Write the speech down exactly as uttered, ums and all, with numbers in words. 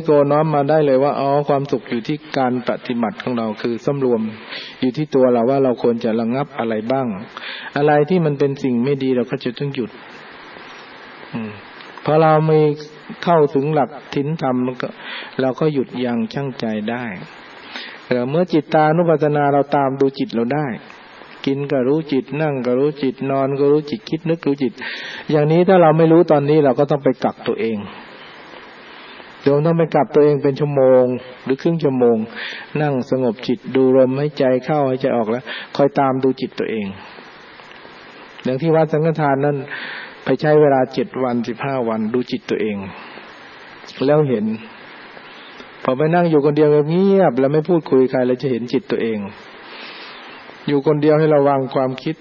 โกน้อมมาได้เลยว่าอ๋อความสุขอยู่ที่การปฏิบัติของเราคือสำรวมอยู่ที่ตัวเราว่าเราควรจะระงับอะไรบ้างอะไรที่มันเป็นสิ่งไม่ดีเราก็จะต้องหยุดอืมพอเราไม่เข้าถึงหลักศีลธรรมเราก็หยุดยั้งชั่งใจได้แต่เมื่อจิตตานุปัสสนาเราตามดูจิตเราได้กินก็รู้จิตนั่งก็รู้จิตนอนก็รู้จิตคิดนึกรู้จิตอย่างนี้ถ้าเราไม่รู้ตอนนี้เราก็ต้องไปกักตัวเองโยมต้องไปกักตัวเองเป็นชั่วโมงหรือครึ่งชั่วโมงนั่งสงบจิตดูลมหายใจเข้าหายใจออกแล้วคอยตามดูจิตตัวเองอย่างที่วัดสังฆทานนั้นไปใช้เวลาเจ็ดวันสิบห้าวันดูจิตตัวเองแล้วเห็นพอไปนั่งอยู่คนเดียวเงียบแล้วไม่พูดคุยใครแล้วจะเห็นจิตตัวเองอยู่คนเดียวให้ระวังความคิด